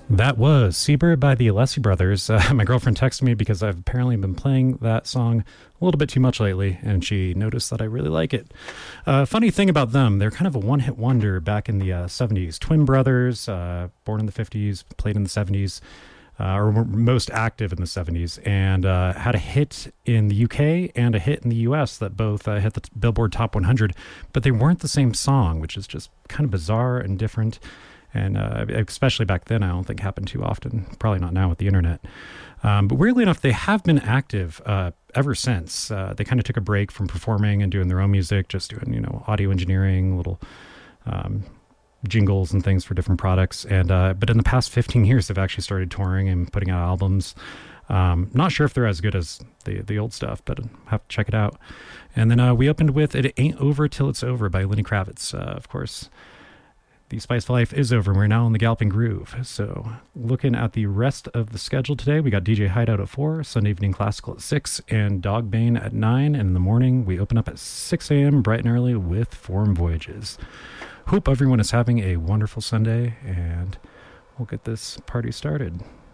That was Seabird by the Alessi Brothers. My girlfriend texted me because I've apparently been playing that song a little bit too much lately, and she noticed that I really like it. Funny thing about them, they're kind of a one-hit wonder back in the 70s. Twin brothers, born in the 50s, played in the 70s, or were most active in the 70s, and had a hit in the UK and a hit in the US that both hit the Billboard Top 100, but they weren't the same song, which is just kind of bizarre and different. And especially back then, I don't think happened too often. Probably not now with the internet. But weirdly enough, they have been active ever since. They kind of took a break from performing and doing their own music, just doing, audio engineering, little jingles and things for different products. And but in the past 15 years, they've actually started touring and putting out albums. Not sure if they're as good as the old stuff, but I'll have to check it out. And then we opened with It Ain't Over Till It's Over by Lenny Kravitz, of course. The Spice of Life is over, and we're now on the Galloping Groove. So looking at the rest of the schedule today, we got DJ Hideout at 4, Sunday Evening Classical at 6, and Dogbane at 9. And in the morning, we open up at 6 a.m. bright and early with Forum Voyages. Hope everyone is having a wonderful Sunday, and we'll get this party started.